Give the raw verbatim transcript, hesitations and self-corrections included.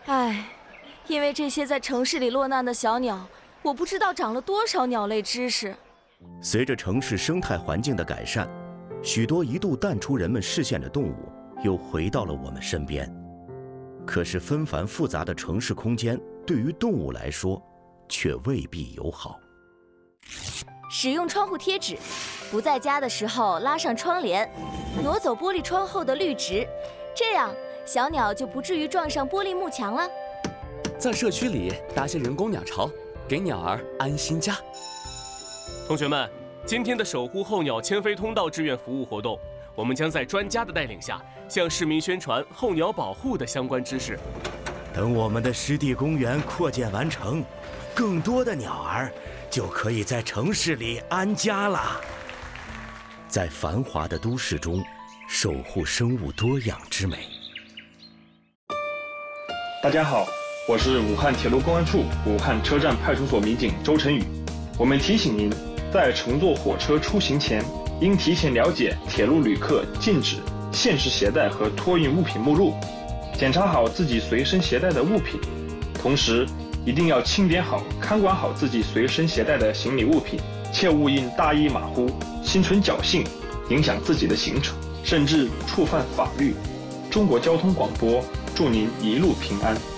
唉，因为这些在城市里落难的小鸟，我不知道长了多少鸟类知识。 随着城市生态环境的改善，许多一度淡出人们视线的动物又回到了我们身边。可是纷繁复杂的城市空间对于动物来说却未必友好。 使用窗户贴纸，不在家的时候拉上窗帘，挪走玻璃窗后的绿植，这样小鸟就不至于撞上玻璃幕墙了。 在社区里搭些人工鸟巢，给鸟儿安心家。 同学们，今天的守护候鸟迁飞通道志愿服务活动，我们将在专家的带领下，向市民宣传候鸟保护的相关知识。 等我们的湿地公园扩建完成，更多的鸟儿就可以在城市里安家了。在繁华的都市中，守护生物多样之美。 大家好，我是武汉铁路公安处武汉车站派出所民警周晨宇。我们提醒您，在乘坐火车出行前，应提前了解铁路旅客禁止限时携带和托运物品目录，检查好自己随身携带的物品，同时一定要清点好、看管好自己随身携带的行李物品，切勿因大意马虎、心存侥幸，影响自己的行程，甚至触犯法律。中国交通广播祝您一路平安。